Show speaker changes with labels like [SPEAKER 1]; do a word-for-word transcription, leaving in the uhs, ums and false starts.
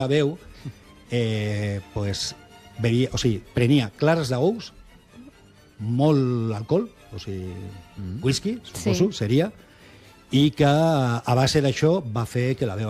[SPEAKER 1] la veu, eh, pues, bevia, o sigui, prenia clares d'ous, molt alcohol, o sigui, whisky, suposo,
[SPEAKER 2] Sí.
[SPEAKER 1] seria, i que a base d'això va fer que la veu